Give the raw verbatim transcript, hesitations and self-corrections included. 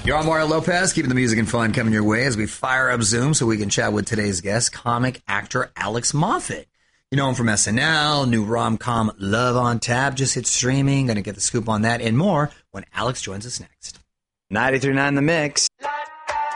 You're on Mario Lopez, keeping the music and fun coming your way as we fire up Zoom so we can chat with today's guest, comic actor Alex Moffat. You know him from S N L, new rom-com Love on Tap just hit streaming. Going to get the scoop on that and more when Alex joins us next. ninety-three point nine The Mix.